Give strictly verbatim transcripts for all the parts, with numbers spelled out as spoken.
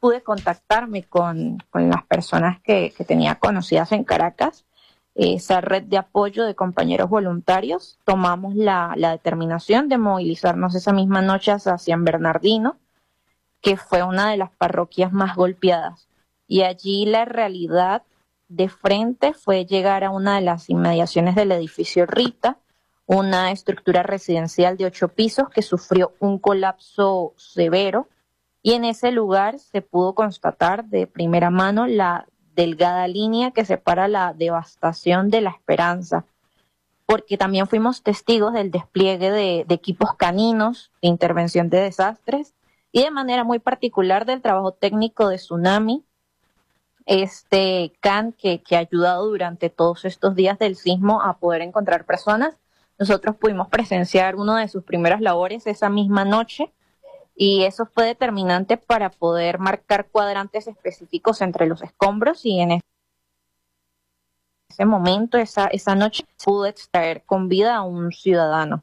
pude contactarme con, con las personas que, que tenía conocidas en Caracas, esa red de apoyo de compañeros voluntarios. Tomamos la, la determinación de movilizarnos esa misma noche hacia San Bernardino, que fue una de las parroquias más golpeadas. Y allí la realidad de frente fue llegar a una de las inmediaciones del edificio Rita, una estructura residencial de ocho pisos que sufrió un colapso severo, y en ese lugar se pudo constatar de primera mano la delgada línea que separa la devastación de la esperanza, porque también fuimos testigos del despliegue de, de equipos caninos de intervención de desastres y de manera muy particular del trabajo técnico de Tsunami, este C A N que, que ha ayudado durante todos estos días del sismo a poder encontrar personas. Nosotros pudimos presenciar una de sus primeras labores esa misma noche, y eso fue determinante para poder marcar cuadrantes específicos entre los escombros, y en ese momento, esa, esa noche, pudo extraer con vida a un ciudadano.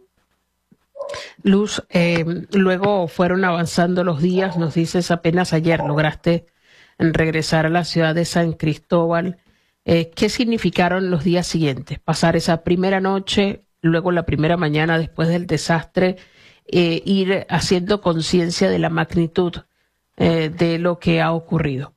Luz, eh, luego fueron avanzando los días, nos dices apenas ayer lograste regresar a la ciudad de San Cristóbal. Eh, ¿Qué significaron los días siguientes? Pasar esa primera noche, luego la primera mañana después del desastre, Eh, ir haciendo conciencia de la magnitud eh, de lo que ha ocurrido.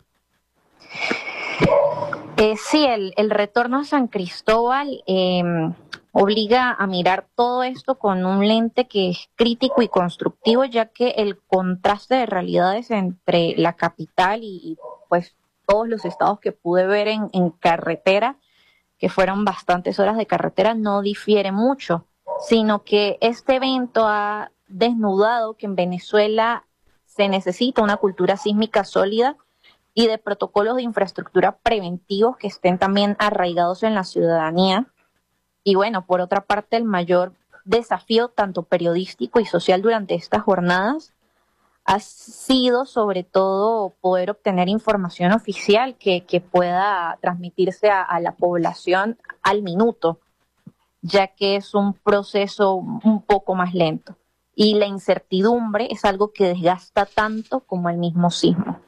Eh, sí, el, el retorno a San Cristóbal eh, obliga a mirar todo esto con un lente que es crítico y constructivo, ya que el contraste de realidades entre la capital y, y pues todos los estados que pude ver en, en carretera, que fueron bastantes horas de carretera, no difiere mucho, sino que este evento ha desnudado que en Venezuela se necesita una cultura sísmica sólida y de protocolos de infraestructura preventivos que estén también arraigados en la ciudadanía. Y bueno, por otra parte, el mayor desafío, tanto periodístico y social durante estas jornadas, ha sido sobre todo poder obtener información oficial que, que pueda transmitirse a, a la población al minuto, ya que es un proceso un poco más lento. Y la incertidumbre es algo que desgasta tanto como el mismo sismo.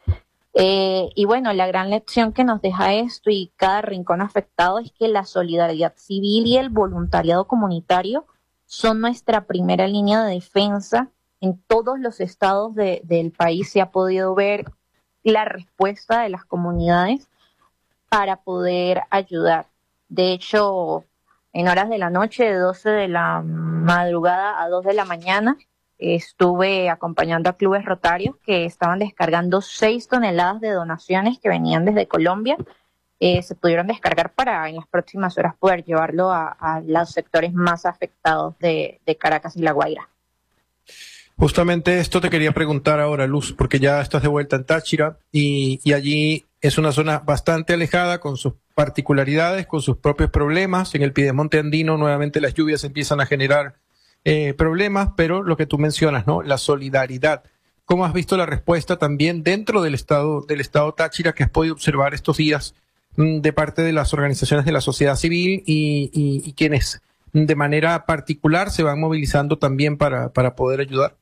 Eh, y bueno, la gran lección que nos deja esto y cada rincón afectado es que la solidaridad civil y el voluntariado comunitario son nuestra primera línea de defensa. En todos los estados de, del país se ha podido ver la respuesta de las comunidades para poder ayudar. De hecho, en horas de la noche, de doce de la madrugada a dos de la mañana, estuve acompañando a clubes rotarios que estaban descargando seis toneladas de donaciones que venían desde Colombia. Eh, se pudieron descargar para en las próximas horas poder llevarlo a, a los sectores más afectados de, de Caracas y La Guaira. Justamente esto te quería preguntar ahora, Luz, porque ya estás de vuelta en Táchira y, y allí es una zona bastante alejada con sus particularidades, con sus propios problemas. En el Piedemonte andino nuevamente las lluvias empiezan a generar eh, problemas, pero lo que tú mencionas, ¿no? La solidaridad. ¿Cómo has visto la respuesta también dentro del estado del estado Táchira que has podido observar estos días mmm, de parte de las organizaciones de la sociedad civil y, y, y quienes de manera particular se van movilizando también para, para poder ayudar?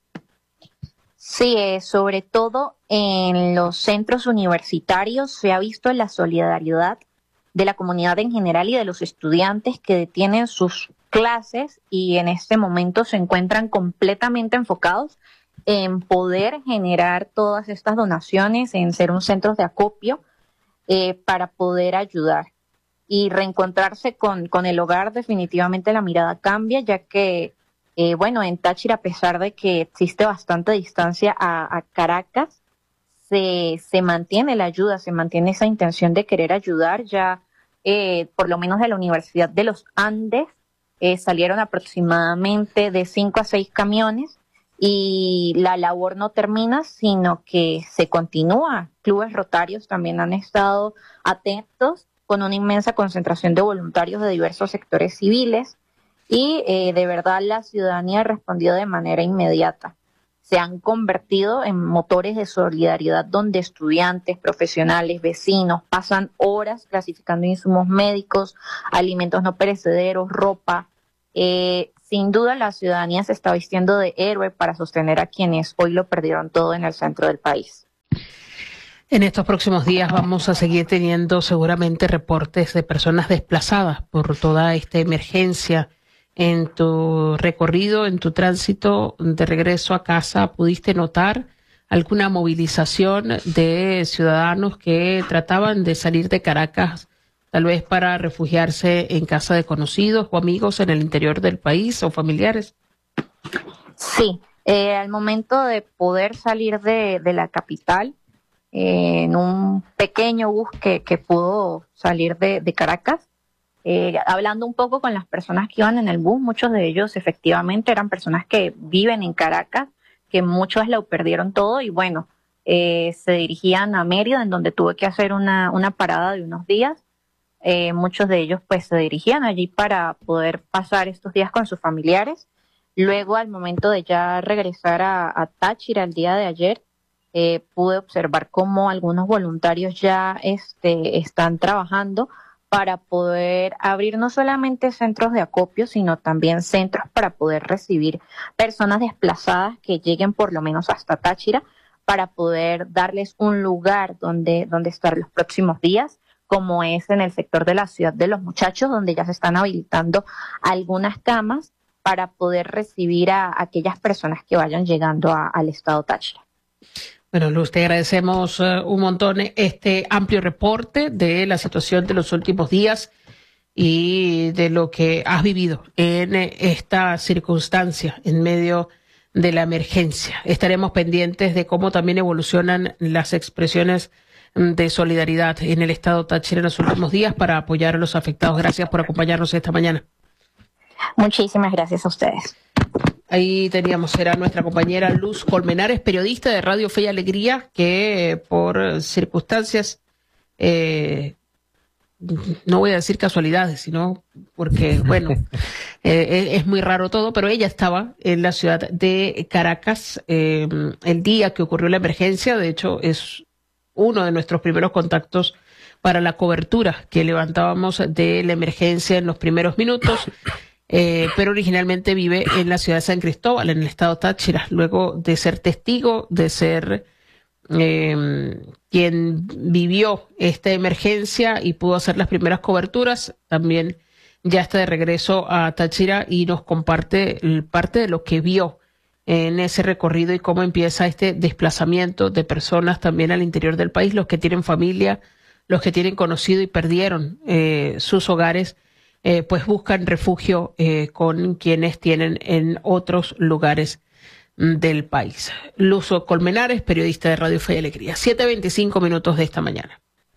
Sí, eh, sobre todo en los centros universitarios se ha visto la solidaridad de la comunidad en general y de los estudiantes que detienen sus clases y en este momento se encuentran completamente enfocados en poder generar todas estas donaciones, en ser un centro de acopio eh, para poder ayudar. Y reencontrarse con, con el hogar, definitivamente la mirada cambia, ya que Eh, bueno, en Táchira, a pesar de que existe bastante distancia a, a Caracas, se, se mantiene la ayuda, se mantiene esa intención de querer ayudar. Ya, eh, por lo menos de la Universidad de los Andes, eh, salieron aproximadamente de cinco a seis camiones y la labor no termina, sino que se continúa. Clubes rotarios también han estado atentos con una inmensa concentración de voluntarios de diversos sectores civiles. Y eh, de verdad la ciudadanía ha respondido de manera inmediata. Se han convertido en motores de solidaridad donde estudiantes, profesionales, vecinos pasan horas clasificando insumos médicos, alimentos no perecederos, ropa. Eh, sin duda la ciudadanía se está vistiendo de héroe para sostener a quienes hoy lo perdieron todo en el centro del país. En estos próximos días vamos a seguir teniendo seguramente reportes de personas desplazadas por toda esta emergencia. En tu recorrido, en tu tránsito de regreso a casa, ¿pudiste notar alguna movilización de ciudadanos que trataban de salir de Caracas, tal vez para refugiarse en casa de conocidos o amigos en el interior del país o familiares? Sí, eh, al momento de poder salir de, de la capital, eh, en un pequeño bus que, que pudo salir de, de Caracas, eh, hablando un poco con las personas que iban en el bus, muchos de ellos efectivamente eran personas que viven en Caracas, que muchos lo perdieron todo y bueno, eh, se dirigían a Mérida, en donde tuve que hacer una, una parada de unos días. Eh, muchos de ellos pues se dirigían allí para poder pasar estos días con sus familiares. Luego, al momento de ya regresar a, a Táchira el día de ayer, eh, pude observar cómo algunos voluntarios ya este, están trabajando para poder abrir no solamente centros de acopio, sino también centros para poder recibir personas desplazadas que lleguen por lo menos hasta Táchira, para poder darles un lugar donde, donde estar los próximos días, como es en el sector de la Ciudad de los Muchachos, donde ya se están habilitando algunas camas para poder recibir a, a aquellas personas que vayan llegando a, al estado Táchira. Bueno, Luz, te agradecemos uh, un montón este amplio reporte de la situación de los últimos días y de lo que has vivido en esta circunstancia en medio de la emergencia. Estaremos pendientes de cómo también evolucionan las expresiones de solidaridad en el estado Táchira en los últimos días para apoyar a los afectados. Gracias por acompañarnos esta mañana. Muchísimas gracias a ustedes. Ahí teníamos, era nuestra compañera Luz Colmenares, periodista de Radio Fe y Alegría, que eh, por circunstancias, eh, no voy a decir casualidades, sino porque, bueno, eh, es muy raro todo, pero ella estaba en la ciudad de Caracas eh, el día que ocurrió la emergencia. De hecho, es uno de nuestros primeros contactos para la cobertura que levantábamos de la emergencia en los primeros minutos. Eh, pero originalmente vive en la ciudad de San Cristóbal, en el estado Táchira, luego de ser testigo, de ser eh, quien vivió esta emergencia y pudo hacer las primeras coberturas. También ya está de regreso a Táchira y nos comparte parte de lo que vio en ese recorrido y cómo empieza este desplazamiento de personas también al interior del país, los que tienen familia, los que tienen conocido y perdieron eh, sus hogares. Eh, pues buscan refugio eh, con quienes tienen en otros lugares del país. Luz Colmenares, periodista de Radio Fe y Alegría. siete veinticinco minutos de esta mañana.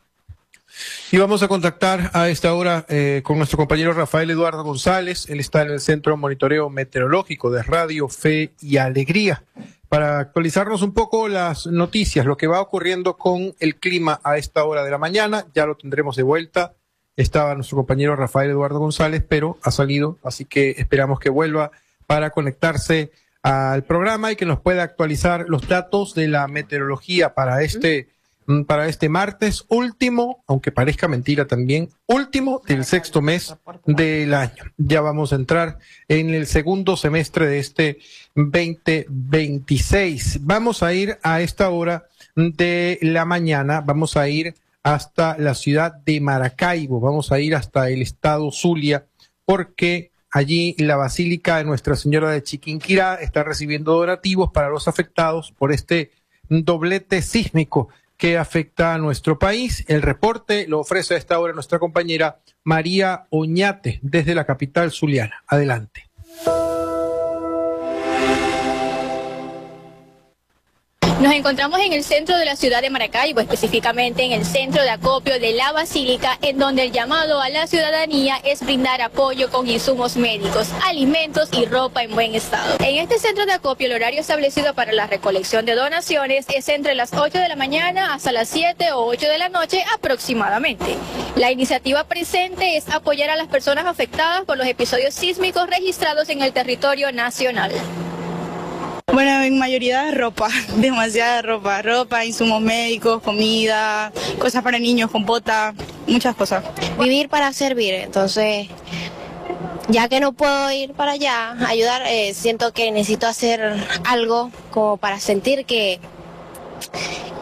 Y vamos a contactar a esta hora eh, con nuestro compañero Rafael Eduardo González. Él está en el Centro de Monitoreo Meteorológico de Radio Fe y Alegría, para actualizarnos un poco las noticias, lo que va ocurriendo con el clima a esta hora de la mañana. Ya lo tendremos de vuelta. Estaba nuestro compañero Rafael Eduardo González, pero ha salido, así que esperamos que vuelva para conectarse al programa y que nos pueda actualizar los datos de la meteorología para este, para este martes último, aunque parezca mentira también, último del sexto mes del año. Ya vamos a entrar en el segundo semestre de este veinte veintiséis. Vamos a ir a esta hora de la mañana, vamos a ir hasta la ciudad de Maracaibo, vamos a ir hasta el estado Zulia, porque allí la Basílica de Nuestra Señora de Chiquinquirá está recibiendo donativos para los afectados por este doblete sísmico que afecta a nuestro país. El reporte lo ofrece a esta hora nuestra compañera María Oñate desde la capital zuliana. Adelante. Nos encontramos en el centro de la ciudad de Maracaibo, específicamente en el centro de acopio de la Basílica, en donde el llamado a la ciudadanía es brindar apoyo con insumos médicos, alimentos y ropa en buen estado. En este centro de acopio, el horario establecido para la recolección de donaciones es entre las ocho de la mañana hasta las siete o ocho de la noche aproximadamente. La iniciativa presente es apoyar a las personas afectadas por los episodios sísmicos registrados en el territorio nacional. Bueno, en mayoría ropa, demasiada ropa, ropa, insumos médicos, comida, cosas para niños, compota, muchas cosas. Vivir para servir, entonces, ya que no puedo ir para allá a ayudar, eh, siento que necesito hacer algo como para sentir que,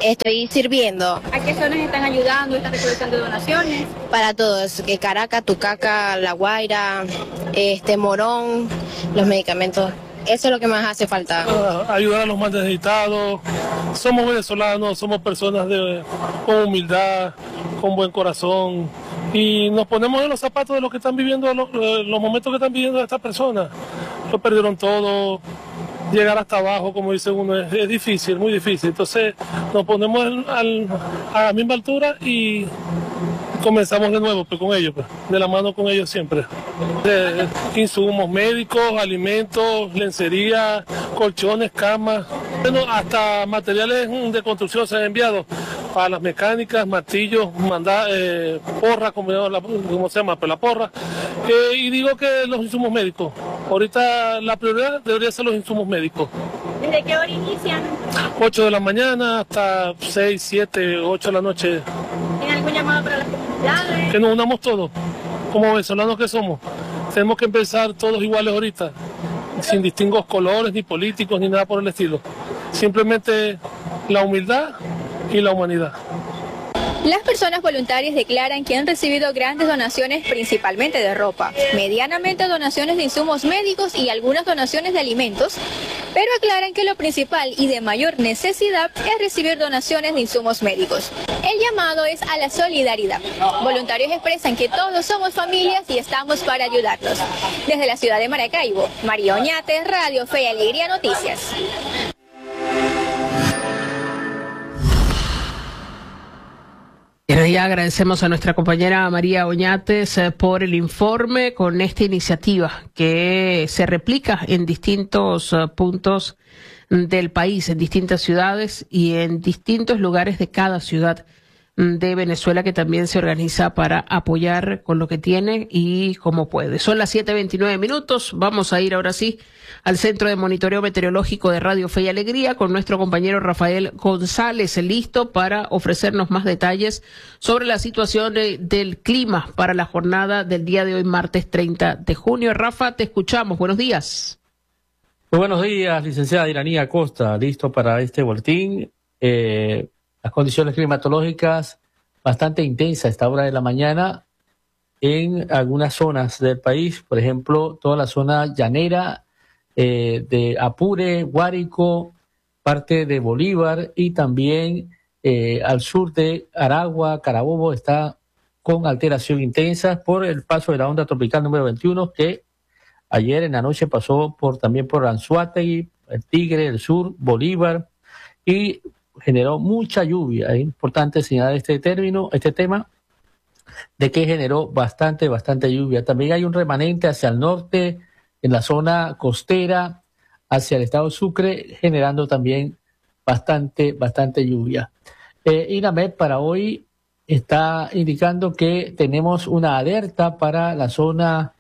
Estoy sirviendo. ¿A qué zonas están ayudando? ¿Están recolectando donaciones? Para todos, que Caracas, Tucaca, La Guaira, este Morón, los medicamentos. Eso es lo que más hace falta. Uh, ayudar a los más necesitados. Somos venezolanos, somos personas de, con humildad, con buen corazón. Y nos ponemos en los zapatos de los que están viviendo, los, los momentos que están viviendo estas personas. Lo perdieron todo. Llegar hasta abajo, como dice uno, es, es difícil, muy difícil. Entonces nos ponemos al, al, a la misma altura y comenzamos de nuevo pues, con ellos, pues, de la mano con ellos siempre. De, insumos médicos, alimentos, lencería, colchones, camas, bueno, hasta materiales de construcción se han enviado para las mecánicas, martillos, manda, eh, porra, como, la, como se llama, pues la porra. Eh, y digo que los insumos médicos. Ahorita la prioridad debería ser los insumos médicos. ¿Desde qué hora inician? ocho de la mañana hasta seis, siete, ocho de la noche. ¿Tiene algún llamado para las comunidades? Que nos unamos todos, como venezolanos que somos. Tenemos que empezar todos iguales ahorita, sin distingos colores, ni políticos, ni nada por el estilo. Simplemente la humildad y la humanidad. Las personas voluntarias declaran que han recibido grandes donaciones, principalmente de ropa, medianamente donaciones de insumos médicos y algunas donaciones de alimentos, pero aclaran que lo principal y de mayor necesidad es recibir donaciones de insumos médicos. El llamado es a la solidaridad. Voluntarios expresan que todos somos familias y estamos para ayudarlos. Desde la ciudad de Maracaibo, María Oñate, Radio Fe y Alegría Noticias. Y agradecemos a nuestra compañera María Oñates por el informe con esta iniciativa que se replica en distintos puntos del país, en distintas ciudades y en distintos lugares de cada ciudad de Venezuela, que también se organiza para apoyar con lo que tiene y como puede. Son las siete veintinueve minutos. Vamos a ir ahora sí al Centro de Monitoreo Meteorológico de Radio Fe y Alegría con nuestro compañero Rafael González, listo para ofrecernos más detalles sobre la situación de, del clima para la jornada del día de hoy, martes treinta de junio. Rafa, te escuchamos. Buenos días. Muy buenos días, licenciada Iranía Acosta, listo para este boletín. Eh, las condiciones climatológicas bastante intensas a esta hora de la mañana en algunas zonas del país, por ejemplo, toda la zona llanera eh, de Apure, Guárico, parte de Bolívar y también eh, al sur de Aragua, Carabobo está con alteración intensa por el paso de la onda tropical número veintiuno que ayer en la noche pasó por también por Anzoátegui, el Tigre, el sur, Bolívar y generó mucha lluvia. Es importante señalar este término, este tema, de que generó bastante, bastante lluvia. También hay un remanente hacia el norte, en la zona costera, hacia el estado Sucre, generando también bastante, bastante lluvia. Eh, INAMED para hoy está indicando que tenemos una alerta para la zona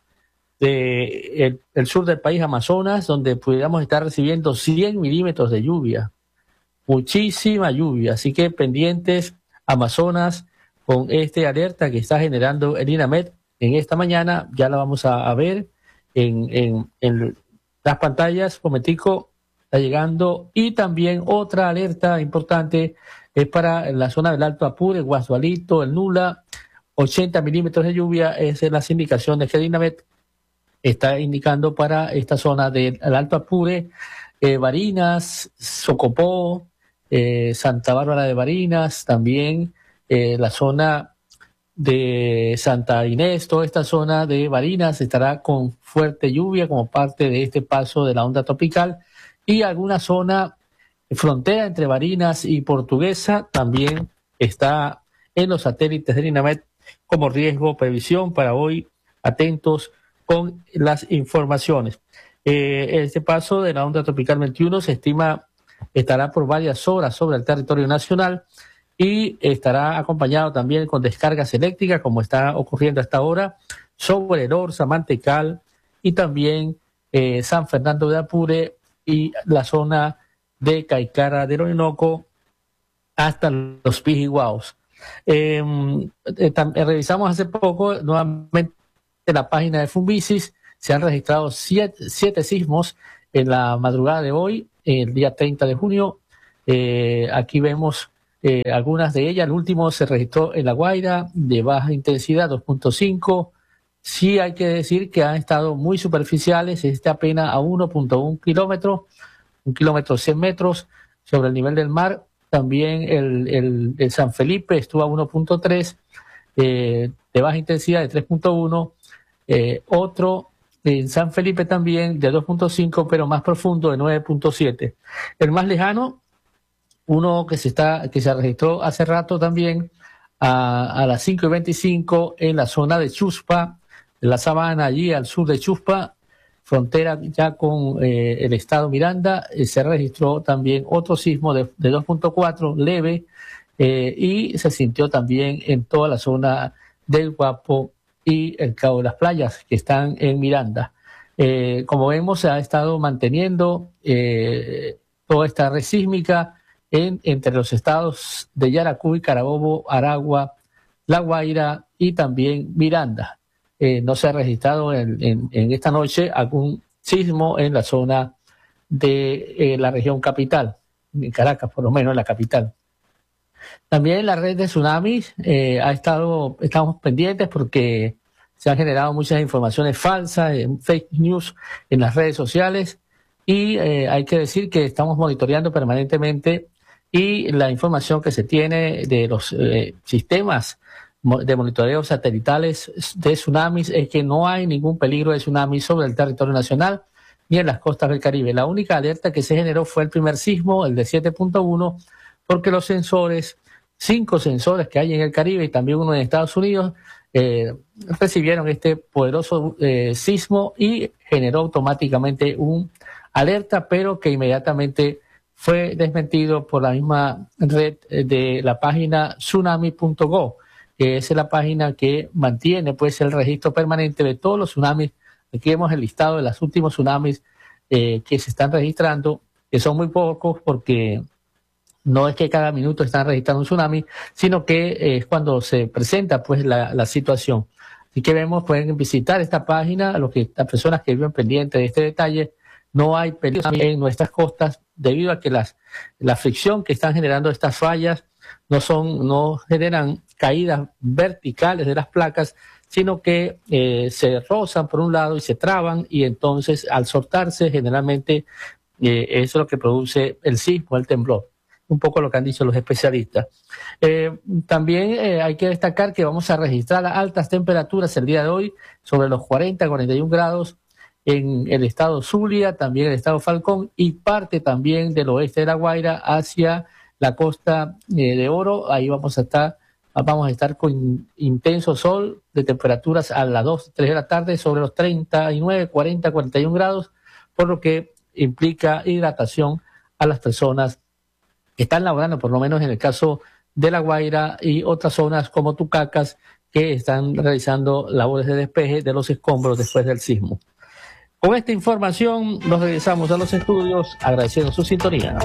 de el, el sur del país, Amazonas, donde pudiéramos estar recibiendo cien milímetros de lluvia. Muchísima lluvia, así que pendientes Amazonas con este alerta que está generando el INAMED en esta mañana. Ya la vamos a, a ver en, en, en las pantallas. Momentico, está llegando. Y también otra alerta importante es para la zona del Alto Apure, Guasualito, el Nula, ochenta milímetros de lluvia. Es las indicaciones que el INAMED está indicando para esta zona del Alto Apure, eh, Barinas, Socopó, eh, Santa Bárbara de Barinas, también eh, la zona de Santa Inés, toda esta zona de Barinas estará con fuerte lluvia como parte de este paso de la onda tropical y alguna zona frontera entre Barinas y Portuguesa también está en los satélites del INAMED como riesgo, previsión para hoy. Atentos con las informaciones. Eh, este paso de la onda tropical veintiuno se estima estará por varias horas sobre el territorio nacional y estará acompañado también con descargas eléctricas, como está ocurriendo hasta ahora, sobre el Orza, Mantecal y también eh, San Fernando de Apure y la zona de Caicara del Orinoco hasta los Pijiguaos. Eh, eh, eh, revisamos hace poco nuevamente la página de Funvisis, se han registrado siete, siete sismos en la madrugada de hoy, el día treinta de junio. Eh, aquí vemos eh, algunas de ellas. El último se registró en La Guaira, de baja intensidad, dos punto cinco. Sí hay que decir que han estado muy superficiales, está apenas a uno punto uno kilómetros, un kilómetro cien metros sobre el nivel del mar. También el, el, el San Felipe estuvo a uno punto tres, eh, de baja intensidad de tres punto uno. Eh, otro en San Felipe también de dos punto cinco, pero más profundo, de nueve punto siete. El más lejano, uno que se está que se registró hace rato también, a, a las cinco y veinticinco en la zona de Chuspa, en la sabana, allí al sur de Chuspa, frontera ya con eh, el estado Miranda. Eh, se registró también otro sismo de, de dos punto cuatro, leve, eh, y se sintió también en toda la zona del Guapo y el Cabo de las Playas, que están en Miranda. Eh, como vemos, se ha estado manteniendo eh, toda esta red sísmica en, entre los estados de Yaracuy, Carabobo, Aragua, La Guaira y también Miranda. Eh, no se ha registrado en, en, en esta noche algún sismo en la zona de eh, la región capital, en Caracas, por lo menos en la capital. También la red de tsunamis eh, ha estado, estamos pendientes porque se han generado muchas informaciones falsas, eh, fake news en las redes sociales, y eh, hay que decir que estamos monitoreando permanentemente, y la información que se tiene de los eh, sistemas de monitoreo satelitales de tsunamis es que no hay ningún peligro de tsunami sobre el territorio nacional ni en las costas del Caribe. La única alerta que se generó fue el primer sismo, el de siete punto uno, porque los sensores, cinco sensores que hay en el Caribe y también uno en Estados Unidos, eh, recibieron este poderoso eh, sismo y generó automáticamente un alerta, pero que inmediatamente fue desmentido por la misma red de la página tsunami punto gov, que es la página que mantiene pues el registro permanente de todos los tsunamis. Aquí vemos el listado de los últimos tsunamis eh, que se están registrando, que son muy pocos porque no es que cada minuto están registrando un tsunami, sino que eh, es cuando se presenta pues la, la situación. Así que vemos, pueden visitar esta página, los que, las personas que viven pendientes de este detalle. No hay peligro en nuestras costas debido a que las, la fricción que están generando estas fallas no son, no generan caídas verticales de las placas, sino que eh, se rozan por un lado y se traban, y entonces al soltarse generalmente eh, eso es lo que produce el sismo, el temblor. Un poco lo que han dicho los especialistas. Eh, también eh, hay que destacar que vamos a registrar altas temperaturas el día de hoy, sobre los cuarenta, cuarenta y un grados en el estado Zulia, también el estado Falcón y parte también del oeste de La Guaira hacia la costa eh, de Oro. Ahí vamos a estar, vamos a estar con intenso sol de temperaturas a las dos, tres de la tarde sobre los treinta y nueve, cuarenta, cuarenta y un grados, por lo que implica hidratación a las personas que están laborando, por lo menos en el caso de La Guaira y otras zonas como Tucacas, que están realizando labores de despeje de los escombros después del sismo. Con esta información nos regresamos a los estudios agradeciendo su sintonía.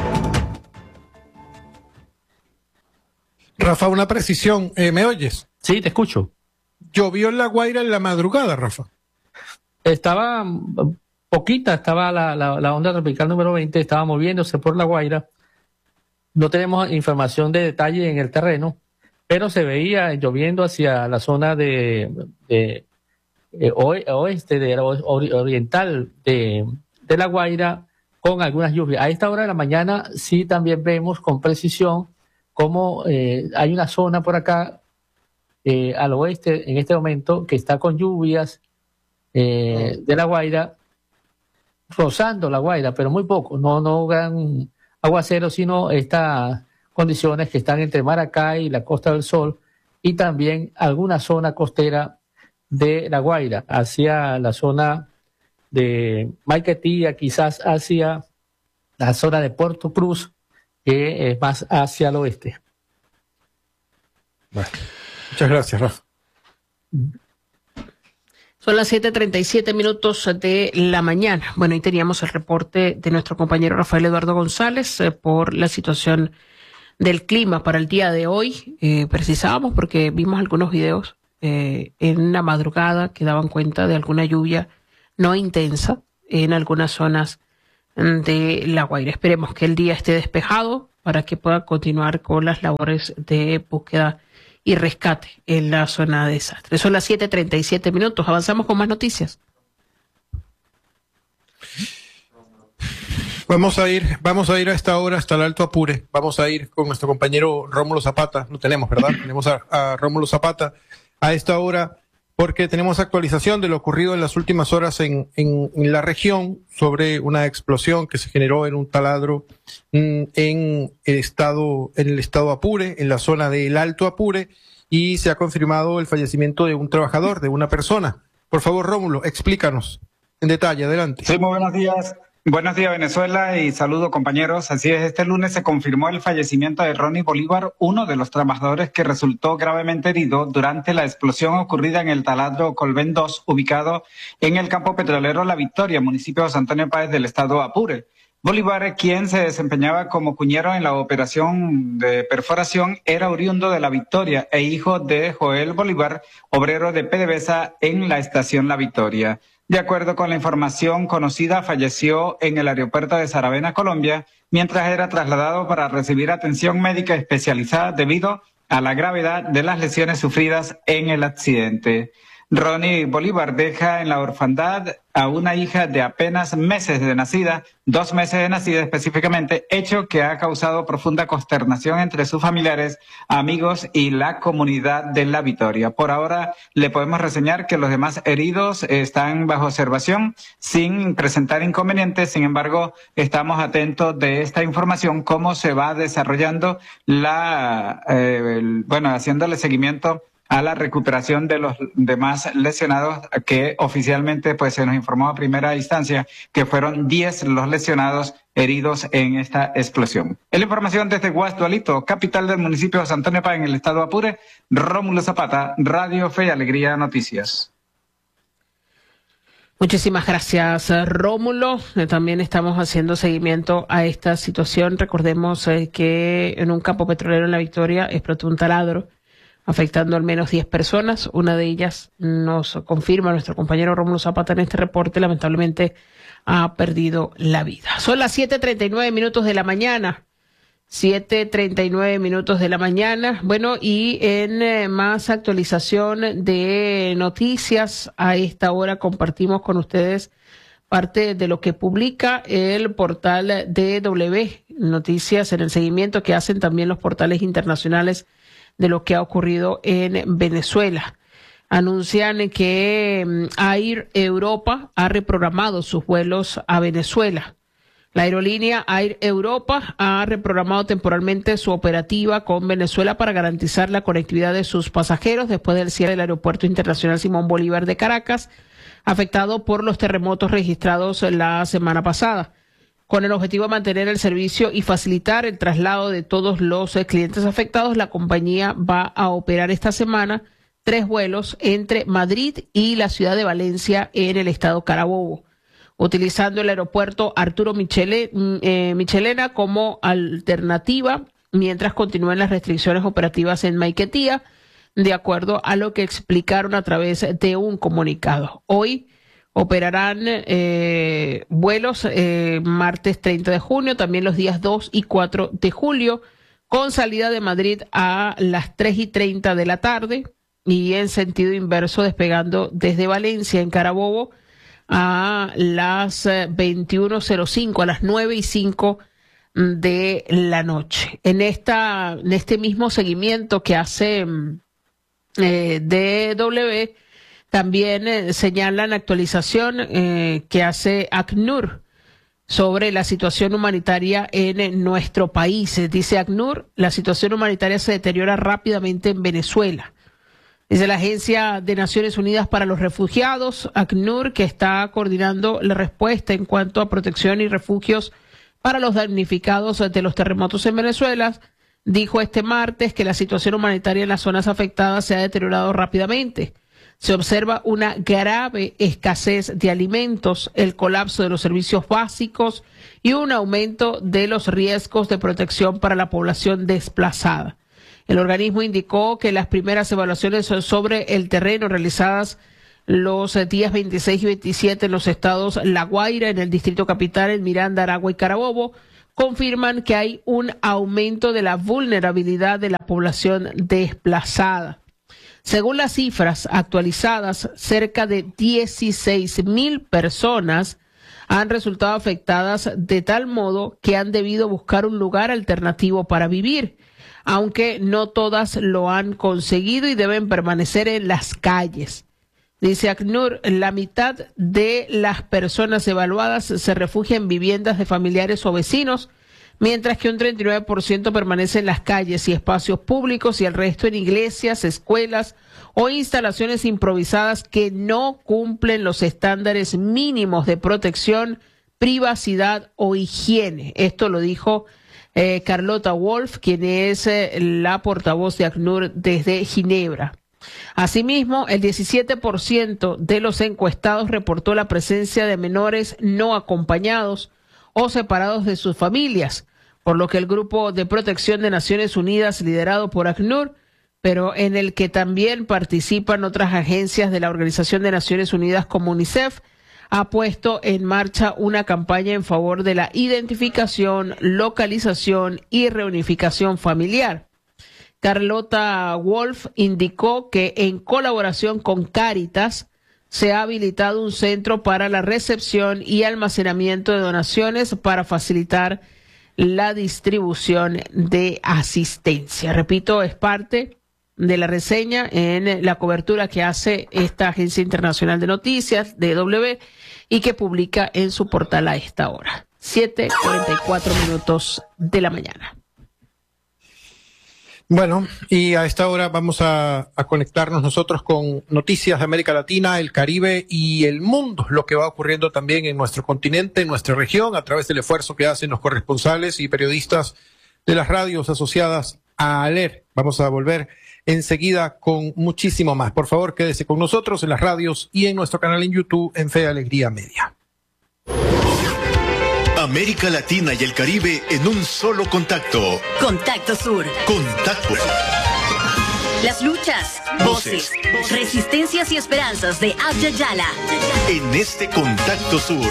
Rafa, una precisión. Eh, ¿Me oyes? Sí, te escucho. Llovió en La Guaira en la madrugada, Rafa. Estaba poquita, estaba la, la, la onda tropical número veinte, estaba moviéndose por La Guaira. No tenemos información de detalle en el terreno, pero se veía lloviendo hacia la zona de, de eh, oeste, de, oriental de, de La Guaira, con algunas lluvias. A esta hora de la mañana sí también vemos con precisión cómo eh, hay una zona por acá eh, al oeste en este momento que está con lluvias eh, de La Guaira, rozando La Guaira, pero muy poco, no, no gran aguacero, sino estas condiciones que están entre Maracay y la Costa del Sol, y también alguna zona costera de La Guaira, hacia la zona de Maiquetía, quizás hacia la zona de Puerto Cruz, que es más hacia el oeste. Bueno, muchas gracias, Rafa. Son las siete treinta y siete minutos de la mañana. Bueno, ahí teníamos el reporte de nuestro compañero Rafael Eduardo González eh, por la situación del clima para el día de hoy. Eh, precisábamos porque vimos algunos videos eh, en la madrugada que daban cuenta de alguna lluvia no intensa en algunas zonas de La Guaira. Esperemos que el día esté despejado para que pueda continuar con las labores de búsqueda y rescate en la zona de desastre. Son las siete treinta y siete minutos. Avanzamos con más noticias. Vamos a ir, vamos a ir a esta hora hasta el Alto Apure. Vamos a ir con nuestro compañero Rómulo Zapata. No tenemos, ¿verdad? Tenemos a, a Rómulo Zapata a esta hora porque tenemos actualización de lo ocurrido en las últimas horas en, en, en la región sobre una explosión que se generó en un taladro mm, en el estado, en el estado Apure, en la zona del Alto Apure, y se ha confirmado el fallecimiento de un trabajador, de una persona. Por favor, Rómulo, explícanos en detalle. Adelante. Sí, muy buenos días. Buenos días, Venezuela, y saludo, compañeros. Así es, este lunes se confirmó el fallecimiento de Ronnie Bolívar, uno de los trabajadores que resultó gravemente herido durante la explosión ocurrida en el taladro Colbén dos, ubicado en el campo petrolero La Victoria, municipio de San Antonio Páez del estado Apure. Bolívar, quien se desempeñaba como cuñero en la operación de perforación, era oriundo de La Victoria e hijo de Joel Bolívar, obrero de PDVSA en la estación La Victoria. De acuerdo con la información conocida, falleció en el aeropuerto de Saravena, Colombia, mientras era trasladado para recibir atención médica especializada debido a la gravedad de las lesiones sufridas en el accidente. Ronnie Bolívar deja en la orfandad a una hija de apenas meses de nacida, dos meses de nacida específicamente, hecho que ha causado profunda consternación entre sus familiares, amigos y la comunidad de La Victoria. Por ahora le podemos reseñar que los demás heridos están bajo observación sin presentar inconvenientes. Sin embargo, estamos atentos de esta información, cómo se va desarrollando la, eh, el, bueno, haciéndole seguimiento a la recuperación de los demás lesionados, que oficialmente pues se nos informó a primera instancia que fueron diez los lesionados heridos en esta explosión. En la información desde Guasdualito, capital del municipio de San Antonio Páez, en el estado de Apure, Rómulo Zapata, Radio Fe y Alegría Noticias. Muchísimas gracias, Rómulo. También estamos haciendo seguimiento a esta situación. Recordemos eh, que en un campo petrolero en La Victoria explotó un taladro, afectando al menos diez personas. Una de ellas nos confirma nuestro compañero Rómulo Zapata en este reporte, lamentablemente ha perdido la vida. Son las siete treinta y nueve minutos de la mañana. siete treinta y nueve minutos de la mañana. Bueno, y en eh, más actualización de noticias, a esta hora compartimos con ustedes parte de lo que publica el portal D W Noticias en el seguimiento que hacen también los portales internacionales de lo que ha ocurrido en Venezuela. Anuncian que Air Europa ha reprogramado sus vuelos a Venezuela. La aerolínea Air Europa ha reprogramado temporalmente su operativa con Venezuela para garantizar la conectividad de sus pasajeros después del cierre del Aeropuerto Internacional Simón Bolívar de Caracas, afectado por los terremotos registrados la semana pasada. Con el objetivo de mantener el servicio y facilitar el traslado de todos los eh, clientes afectados, la compañía va a operar esta semana tres vuelos entre Madrid y la ciudad de Valencia en el estado Carabobo, utilizando el aeropuerto Arturo Michele, eh, Michelena como alternativa mientras continúan las restricciones operativas en Maiquetía, de acuerdo a lo que explicaron a través de un comunicado. Hoy operarán eh, vuelos eh, martes treinta de junio, también los días dos y cuatro de julio, con salida de Madrid a las tres y treinta de la tarde y en sentido inverso despegando desde Valencia en Carabobo a las veintiuno cero cinco, a las nueve y cinco de la noche. En esta, en este mismo seguimiento que hace eh, D W, también eh, señalan actualización eh, que hace ACNUR sobre la situación humanitaria en, en nuestro país. Dice ACNUR, la situación humanitaria se deteriora rápidamente en Venezuela. Desde la Agencia de Naciones Unidas para los Refugiados, ACNUR, que está coordinando la respuesta en cuanto a protección y refugios para los damnificados de los terremotos en Venezuela, dijo este martes que la situación humanitaria en las zonas afectadas se ha deteriorado rápidamente. Se observa una grave escasez de alimentos, el colapso de los servicios básicos y un aumento de los riesgos de protección para la población desplazada. El organismo indicó que las primeras evaluaciones sobre el terreno realizadas los días veintiséis y veintisiete en los estados La Guaira, en el Distrito Capital, en Miranda, Aragua y Carabobo, confirman que hay un aumento de la vulnerabilidad de la población desplazada. Según las cifras actualizadas, cerca de dieciséis mil personas han resultado afectadas de tal modo que han debido buscar un lugar alternativo para vivir, aunque no todas lo han conseguido y deben permanecer en las calles. Dice ACNUR, la mitad de las personas evaluadas se refugia en viviendas de familiares o vecinos, mientras que un treinta y nueve por ciento permanece en las calles y espacios públicos y el resto en iglesias, escuelas o instalaciones improvisadas que no cumplen los estándares mínimos de protección, privacidad o higiene. Esto lo dijo eh, Carlota Wolf, quien es eh, la portavoz de ACNUR desde Ginebra. Asimismo, el diecisiete por ciento de los encuestados reportó la presencia de menores no acompañados o separados de sus familias, por lo que el Grupo de Protección de Naciones Unidas, liderado por ACNUR, pero en el que también participan otras agencias de la Organización de Naciones Unidas como UNICEF, ha puesto en marcha una campaña en favor de la identificación, localización y reunificación familiar. Carlota Wolf indicó que en colaboración con Cáritas se ha habilitado un centro para la recepción y almacenamiento de donaciones para facilitar la distribución de asistencia. Repito, es parte de la reseña en la cobertura que hace esta agencia internacional de noticias, D W, y que publica en su portal a esta hora. siete cuarenta y cuatro minutos de la mañana. Bueno, y a esta hora vamos a, a conectarnos nosotros con noticias de América Latina, el Caribe y el mundo, lo que va ocurriendo también en nuestro continente, en nuestra región, a través del esfuerzo que hacen los corresponsales y periodistas de las radios asociadas a ALER. Vamos a volver enseguida con muchísimo más. Por favor, quédese con nosotros en las radios y en nuestro canal en YouTube en Fe, Alegría Media. América Latina y el Caribe en un solo contacto. Contacto Sur. Contacto. Las luchas, voces, voces, resistencias y esperanzas de Abya Yala. En este Contacto Sur.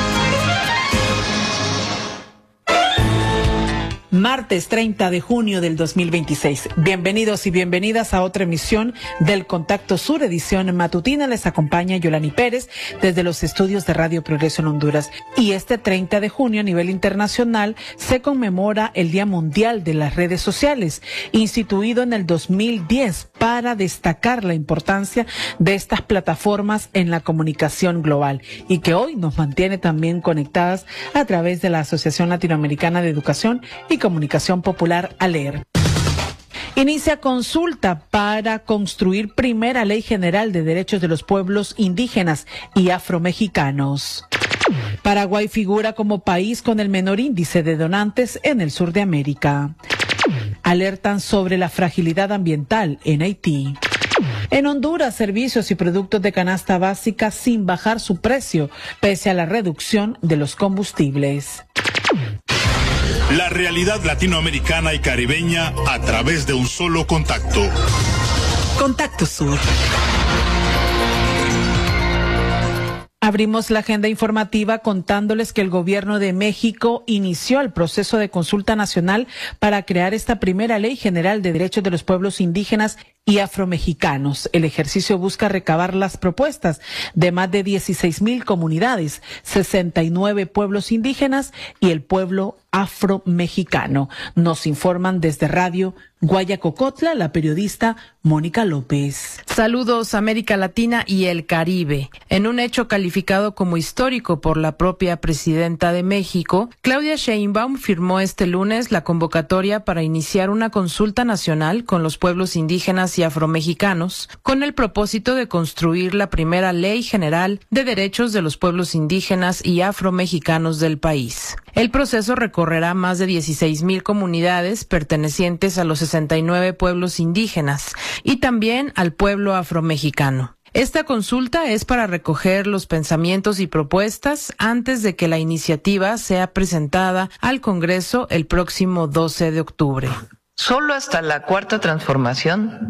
Martes treinta de junio del dos mil veintiséis. Bienvenidos y bienvenidas a otra emisión del Contacto Sur, edición matutina. Les acompaña Yolani Pérez desde los estudios de Radio Progreso en Honduras. Y este treinta de junio a nivel internacional se conmemora el Día Mundial de las Redes Sociales, instituido en el dos mil diez para destacar la importancia de estas plataformas en la comunicación global y que hoy nos mantiene también conectadas a través de la Asociación Latinoamericana de Educación y Comunicación Popular, ALER. Inicia consulta para construir primera ley general de derechos de los pueblos indígenas y afromexicanos. Paraguay figura como país con el menor índice de donantes en el sur de América. Alertan sobre la fragilidad ambiental en Haití. En Honduras, servicios y productos de canasta básica sin bajar su precio, pese a la reducción de los combustibles. La realidad latinoamericana y caribeña a través de un solo contacto. Contacto Sur. Abrimos la agenda informativa contándoles que el gobierno de México inició el proceso de consulta nacional para crear esta primera ley general de derechos de los pueblos indígenas y afromexicanos. El ejercicio busca recabar las propuestas de más de dieciséis mil comunidades, sesenta y nueve pueblos indígenas y el pueblo afromexicano. Nos informan desde Radio Guayacocotla la periodista Mónica López. Saludos América Latina y el Caribe. En un hecho calificado como histórico por la propia presidenta de México, Claudia Sheinbaum firmó este lunes la convocatoria para iniciar una consulta nacional con los pueblos indígenas y afromexicanos, con el propósito de construir la primera ley general de derechos de los pueblos indígenas y afromexicanos del país. El proceso recorrerá más de dieciséis mil comunidades pertenecientes a los sesenta y nueve pueblos indígenas y también al pueblo afromexicano. Esta consulta es para recoger los pensamientos y propuestas antes de que la iniciativa sea presentada al Congreso el próximo doce de octubre. Solo hasta la cuarta transformación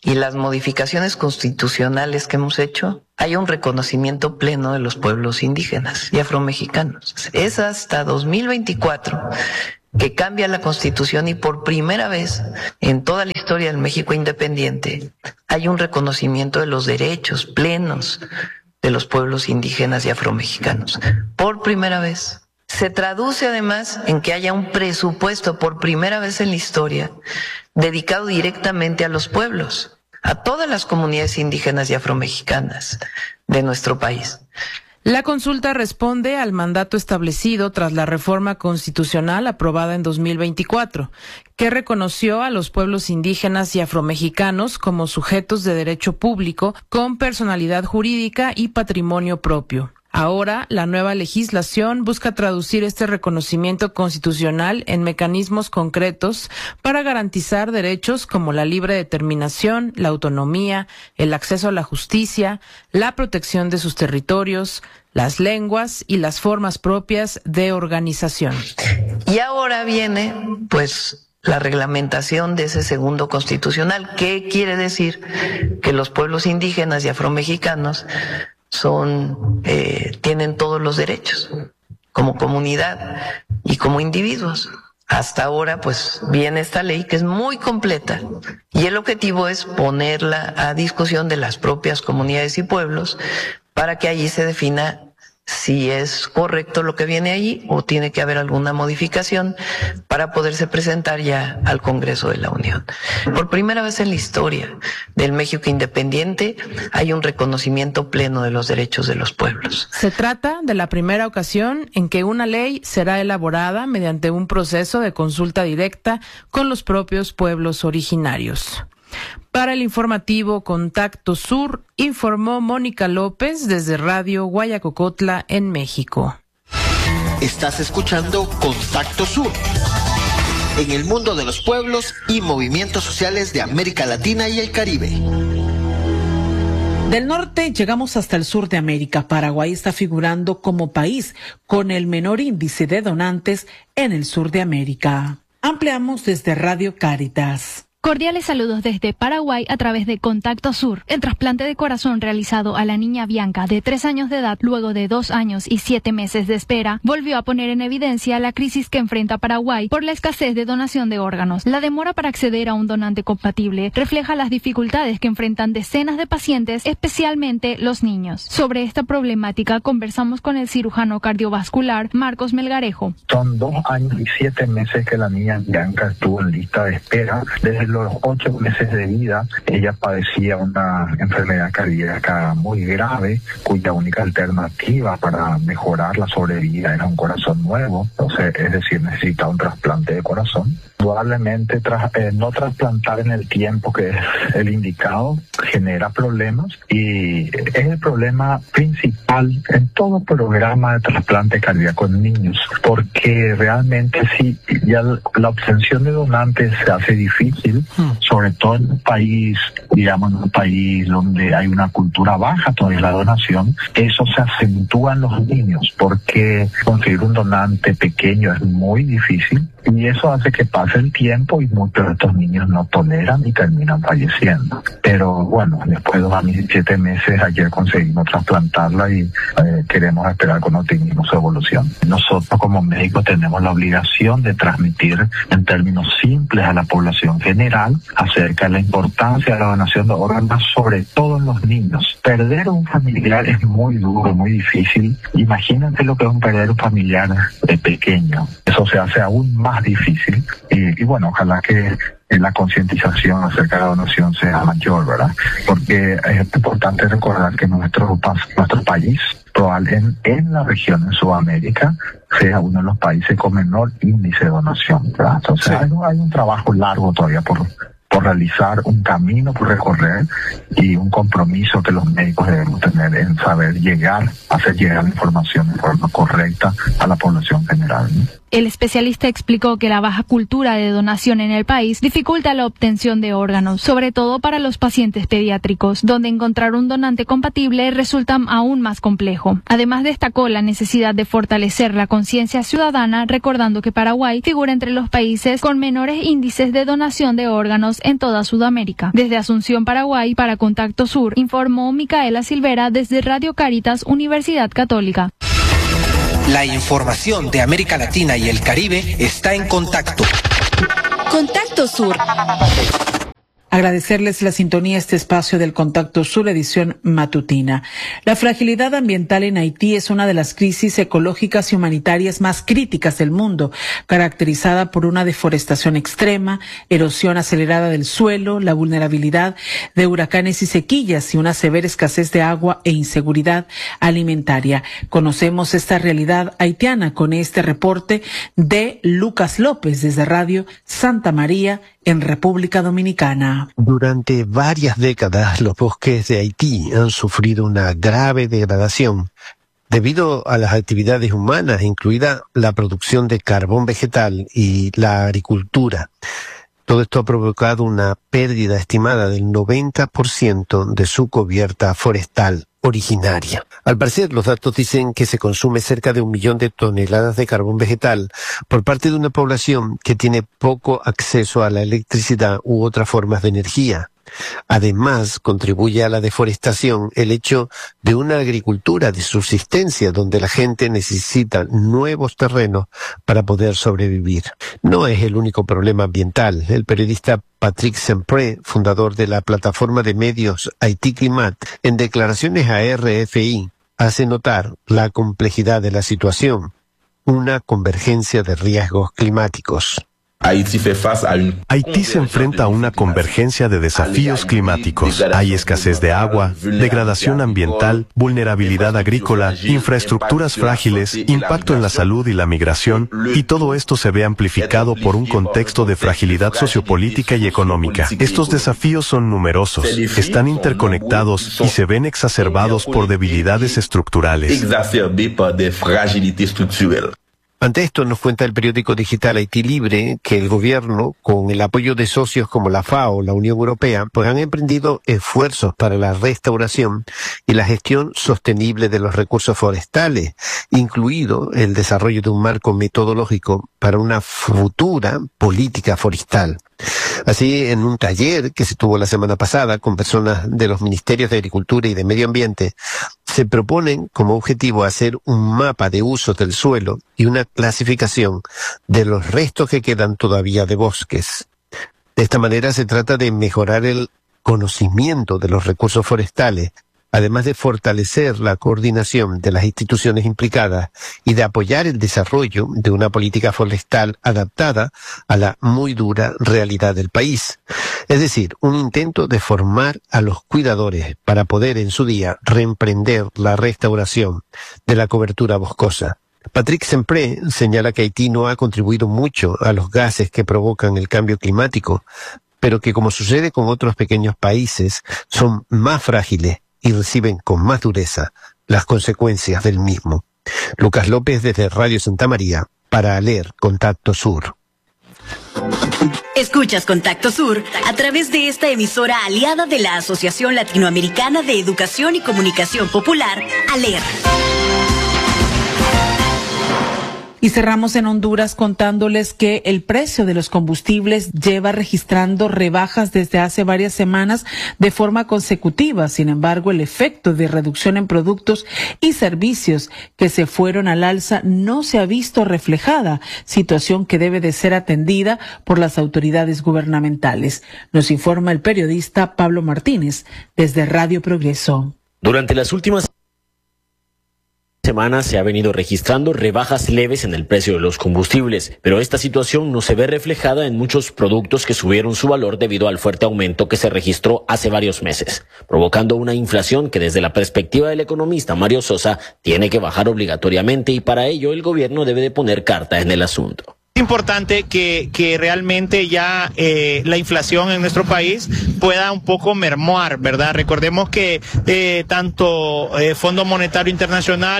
y las modificaciones constitucionales que hemos hecho, haya un reconocimiento pleno de los pueblos indígenas y afromexicanos. Es hasta dos mil veinticuatro que cambia la Constitución y por primera vez en toda la historia del México independiente hay un reconocimiento de los derechos plenos de los pueblos indígenas y afromexicanos. Por primera vez. Se traduce además en que haya un presupuesto por primera vez en la historia dedicado directamente a los pueblos, a todas las comunidades indígenas y afromexicanas de nuestro país. La consulta responde al mandato establecido tras la reforma constitucional aprobada en dos mil veinticuatro, que reconoció a los pueblos indígenas y afromexicanos como sujetos de derecho público con personalidad jurídica y patrimonio propio. Ahora, la nueva legislación busca traducir este reconocimiento constitucional en mecanismos concretos para garantizar derechos como la libre determinación, la autonomía, el acceso a la justicia, la protección de sus territorios, las lenguas y las formas propias de organización. Y ahora viene, pues, la reglamentación de ese segundo constitucional. ¿Qué quiere decir? Que los pueblos indígenas y afromexicanos son eh, tienen todos los derechos como comunidad y como individuos. Hasta ahora pues viene esta ley que es muy completa y el objetivo es ponerla a discusión de las propias comunidades y pueblos para que allí se defina si es correcto lo que viene allí o tiene que haber alguna modificación para poderse presentar ya al Congreso de la Unión. Por primera vez en la historia del México independiente hay un reconocimiento pleno de los derechos de los pueblos. Se trata de la primera ocasión en que una ley será elaborada mediante un proceso de consulta directa con los propios pueblos originarios. Para el informativo Contacto Sur, informó Mónica López desde Radio Guayacocotla en México. Estás escuchando Contacto Sur. En el mundo de los pueblos y movimientos sociales de América Latina y el Caribe. Del norte llegamos hasta el sur de América. Paraguay está figurando como país con el menor índice de donantes en el sur de América. Ampliamos desde Radio Cáritas. Cordiales saludos desde Paraguay a través de Contacto Sur. El trasplante de corazón realizado a la niña Bianca de tres años de edad luego de dos años y siete meses de espera volvió a poner en evidencia la crisis que enfrenta Paraguay por la escasez de donación de órganos. La demora para acceder a un donante compatible refleja las dificultades que enfrentan decenas de pacientes, especialmente los niños. Sobre esta problemática conversamos con el cirujano cardiovascular Marcos Melgarejo. Son dos años y siete meses que la niña Bianca estuvo en lista de espera. Desde los ocho meses de vida, ella padecía una enfermedad cardíaca muy grave, cuya única alternativa para mejorar la sobrevida era un corazón nuevo, entonces, es decir, necesitaba un trasplante de corazón. Probablemente tras, eh, no trasplantar en el tiempo que es el indicado genera problemas y es el problema principal en todo programa de trasplante cardíaco en niños, porque realmente si ya la obtención de donantes se hace difícil, sobre todo en un país, digamos en un país donde hay una cultura baja todavía la donación, eso se acentúa en los niños porque conseguir un donante pequeño es muy difícil y eso hace que pase el tiempo y muchos de estos niños no toleran y terminan falleciendo. Pero bueno, después de dos años y siete meses, ayer conseguimos trasplantarla y eh, queremos esperar con optimismo su evolución. Nosotros como médicos tenemos la obligación de transmitir en términos simples a la población general acerca de la importancia de la donación de órganos, sobre todo en los niños. Perder un familiar es muy duro, muy difícil. Imagínate lo que es un perder un familiar de pequeño. Eso se hace aún más difícil y, y bueno, ojalá que la concientización acerca de la donación sea mayor, ¿verdad? Porque es importante recordar que nuestro, nuestro país, probable en, en la región, en Sudamérica, sea uno de los países con menor índice de donación, ¿verdad? Entonces sí. hay, hay un trabajo largo todavía por por realizar, un camino por recorrer y un compromiso que los médicos debemos tener en saber llegar, hacer llegar la información de forma correcta a la población general, ¿no? El especialista explicó que la baja cultura de donación en el país dificulta la obtención de órganos, sobre todo para los pacientes pediátricos, donde encontrar un donante compatible resulta aún más complejo. Además, destacó la necesidad de fortalecer la conciencia ciudadana, recordando que Paraguay figura entre los países con menores índices de donación de órganos en toda Sudamérica. Desde Asunción, Paraguay, para Contacto Sur, informó Micaela Silvera desde Radio Caritas, Universidad Católica. La información de América Latina y el Caribe está en Contacto. Contacto Sur. Agradecerles la sintonía a este espacio del Contacto Sur, edición matutina. La fragilidad ambiental en Haití es una de las crisis ecológicas y humanitarias más críticas del mundo, caracterizada por una deforestación extrema, erosión acelerada del suelo, la vulnerabilidad de huracanes y sequías y una severa escasez de agua e inseguridad alimentaria. Conocemos esta realidad haitiana con este reporte de Lucas López desde Radio Santa María en República Dominicana. Durante varias décadas, los bosques de Haití han sufrido una grave degradación debido a las actividades humanas, incluida la producción de carbón vegetal y la agricultura. Todo esto ha provocado una pérdida estimada del noventa por ciento de su cubierta forestal originaria. Al parecer, los datos dicen que se consume cerca de un millón de toneladas de carbón vegetal por parte de una población que tiene poco acceso a la electricidad u otras formas de energía. Además, contribuye a la deforestación el hecho de una agricultura de subsistencia donde la gente necesita nuevos terrenos para poder sobrevivir. No es el único problema ambiental. El periodista Patrick Sempré, fundador de la plataforma de medios Haití Climat, en declaraciones a R F I, hace notar la complejidad de la situación, una convergencia de riesgos climáticos. Haití se enfrenta a una convergencia de desafíos climáticos. Hay escasez de agua, degradación ambiental, vulnerabilidad agrícola, infraestructuras frágiles, impacto en la salud y la migración, y todo esto se ve amplificado por un contexto de fragilidad sociopolítica y económica. Estos desafíos son numerosos, están interconectados y se ven exacerbados por debilidades estructurales. Ante esto nos cuenta el periódico digital Haití Libre que el gobierno, con el apoyo de socios como la FAO o la Unión Europea, pues han emprendido esfuerzos para la restauración y la gestión sostenible de los recursos forestales, incluido el desarrollo de un marco metodológico para una futura política forestal. Así, en un taller que se tuvo la semana pasada con personas de los Ministerios de Agricultura y de Medio Ambiente, se proponen como objetivo hacer un mapa de usos del suelo y una clasificación de los restos que quedan todavía de bosques. De esta manera se trata de mejorar el conocimiento de los recursos forestales, además de fortalecer la coordinación de las instituciones implicadas y de apoyar el desarrollo de una política forestal adaptada a la muy dura realidad del país. Es decir, un intento de formar a los cuidadores para poder en su día reemprender la restauración de la cobertura boscosa. Patrick Sempré señala que Haití no ha contribuido mucho a los gases que provocan el cambio climático, pero que, como sucede con otros pequeños países, son más frágiles y reciben con más dureza las consecuencias del mismo. Lucas López desde Radio Santa María para leer Contacto Sur. Escuchas Contacto Sur a través de esta emisora aliada de la Asociación Latinoamericana de Educación y Comunicación Popular, ALER. Y cerramos en Honduras contándoles que el precio de los combustibles lleva registrando rebajas desde hace varias semanas de forma consecutiva. Sin embargo, el efecto de reducción en productos y servicios que se fueron al alza no se ha visto reflejada, situación que debe de ser atendida por las autoridades gubernamentales. Nos informa el periodista Pablo Martínez desde Radio Progreso. Durante las últimas semanas se ha venido registrando rebajas leves en el precio de los combustibles, pero esta situación no se ve reflejada en muchos productos que subieron su valor debido al fuerte aumento que se registró hace varios meses, provocando una inflación que desde la perspectiva del economista Mario Sosa tiene que bajar obligatoriamente y para ello el gobierno debe de poner carta en el asunto. Es importante que, que realmente ya eh, la inflación en nuestro país pueda un poco mermuar, ¿verdad? Recordemos que eh, tanto eh, Fondo Monetario Internacional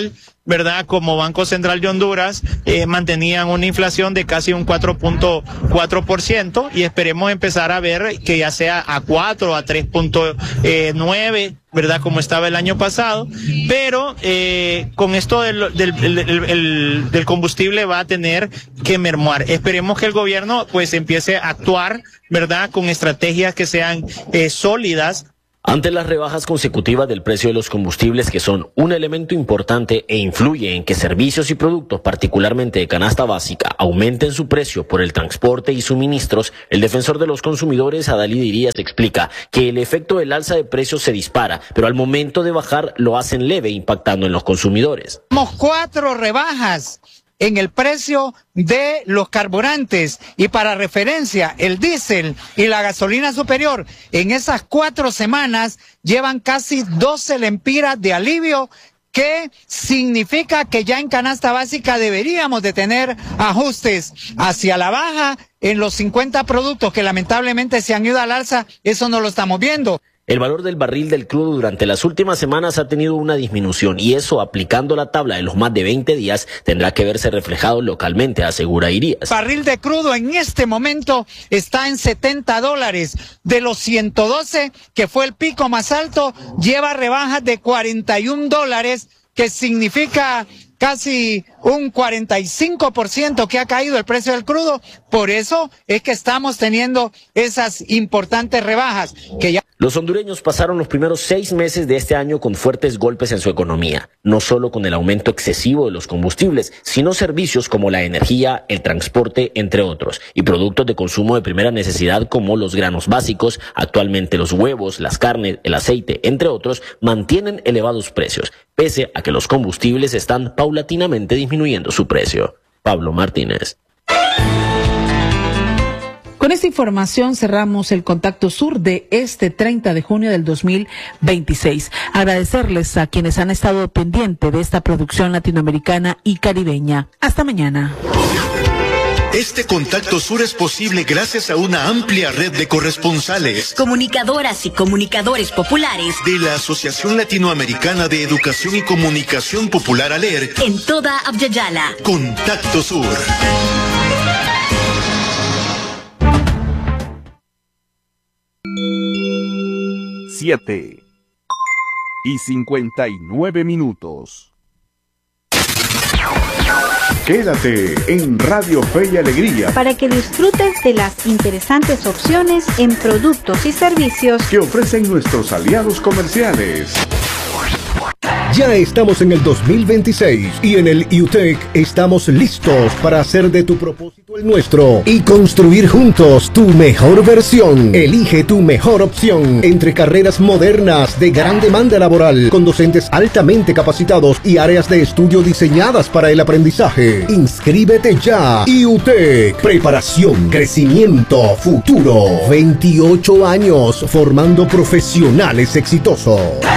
¿verdad? Como Banco Central de Honduras, eh, mantenían una inflación de casi un cuatro punto cuatro por ciento y esperemos empezar a ver que ya sea a cuatro, a tres punto nueve, ¿verdad? Como estaba el año pasado, pero eh, con esto del, del, del, del, del combustible va a tener que mermuar. Esperemos que el gobierno pues empiece a actuar, ¿verdad? Con estrategias que sean eh, sólidas. Ante las rebajas consecutivas del precio de los combustibles, que son un elemento importante e influye en que servicios y productos, particularmente de canasta básica, aumenten su precio por el transporte y suministros, el defensor de los consumidores, Adalí Dirías, explica que el efecto del alza de precios se dispara, pero al momento de bajar lo hacen leve, impactando en los consumidores. Tenemos cuatro rebajas en el precio de los carburantes y para referencia el diésel y la gasolina superior en esas cuatro semanas llevan casi doce lempiras de alivio, que significa que ya en canasta básica deberíamos de tener ajustes hacia la baja en los cincuenta productos que lamentablemente se han ido al alza. Eso no lo estamos viendo. El valor del barril del crudo durante las últimas semanas ha tenido una disminución y eso, aplicando la tabla de los más de veinte días, tendrá que verse reflejado localmente, asegura Irías. El barril de crudo en este momento está en setenta dólares. De los ciento doce, que fue el pico más alto, lleva rebajas de cuarenta y un dólares, que significa casi un cuarenta y cinco por ciento que ha caído el precio del crudo. Por eso es que estamos teniendo esas importantes rebajas que ya... Los hondureños pasaron los primeros seis meses de este año con fuertes golpes en su economía, no solo con el aumento excesivo de los combustibles, sino servicios como la energía, el transporte, entre otros, y productos de consumo de primera necesidad como los granos básicos. Actualmente los huevos, las carnes, el aceite, entre otros, mantienen elevados precios, pese a que los combustibles están paulatinamente disminuyendo su precio. Pablo Martínez. Con esta información cerramos el Contacto Sur de este treinta de junio del dos mil veintiséis. Agradecerles a quienes han estado pendientes de esta producción latinoamericana y caribeña. Hasta mañana. Este Contacto Sur es posible gracias a una amplia red de corresponsales, comunicadoras y comunicadores populares de la Asociación Latinoamericana de Educación y Comunicación Popular ALER en toda Abya-Yala. Contacto Sur. Siete y cincuenta y nueve minutos. Quédate en Radio Fe y Alegría para que disfrutes de las interesantes opciones en productos y servicios que ofrecen nuestros aliados comerciales. Ya estamos en el dos mil veintiséis y en el I U T E C estamos listos para hacer de tu propósito el nuestro y construir juntos tu mejor versión. Elige tu mejor opción entre carreras modernas de gran demanda laboral con docentes altamente capacitados y áreas de estudio diseñadas para el aprendizaje. Inscríbete ya. I U T E C, preparación, crecimiento, futuro. veintiocho años formando profesionales exitosos.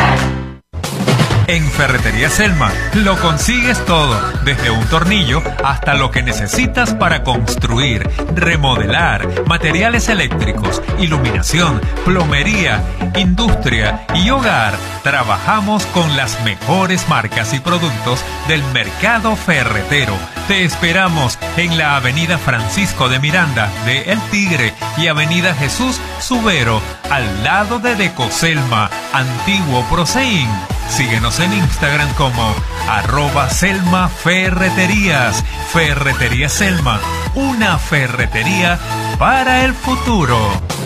En Ferretería Selma lo consigues todo, desde un tornillo hasta lo que necesitas para construir, remodelar, materiales eléctricos, iluminación, plomería, industria y hogar. Trabajamos con las mejores marcas y productos del mercado ferretero. Te esperamos en la Avenida Francisco de Miranda de El Tigre y Avenida Jesús Subero, al lado de Decoselma, antiguo Proseín. Síguenos en Instagram como arroba Selma Ferreterías. Ferretería Selma, una ferretería para el futuro.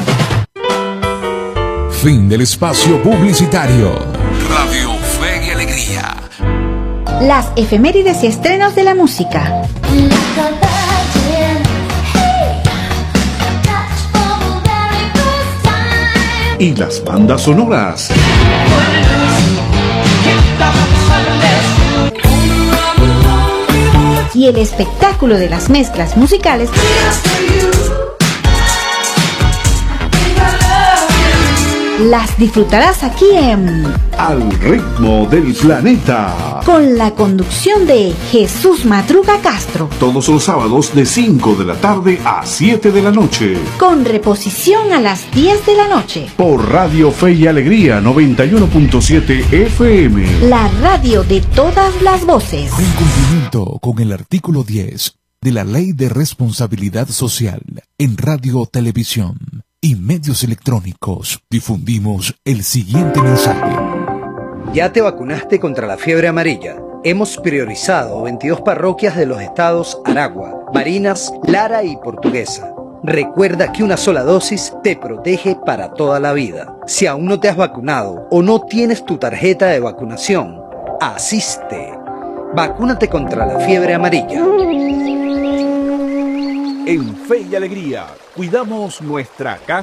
Fin del espacio publicitario. Radio Fe y Alegría. Las efemérides y estrenos de la música. Y las bandas sonoras. Y el espectáculo de las mezclas musicales las disfrutarás aquí en Al ritmo del planeta, con la conducción de Jesús Madruga Castro. todos los sábados de cinco de la tarde a siete de la noche, Con reposición a las diez de la noche. por Radio Fe y Alegría noventa y uno punto siete F M. La radio de todas las voces. En cumplimiento con el artículo diez de la Ley de Responsabilidad Social en Radio, Televisión y Medios Electrónicos, difundimos el siguiente mensaje. ¿Ya te vacunaste contra la fiebre amarilla? Hemos priorizado veintidós parroquias de los estados Aragua, Barinas, Lara y Portuguesa. Recuerda que una sola dosis te protege para toda la vida. Si aún no te has vacunado o no tienes tu tarjeta de vacunación, asiste. Vacúnate contra la fiebre amarilla. En Fe y Alegría, cuidamos nuestra casa.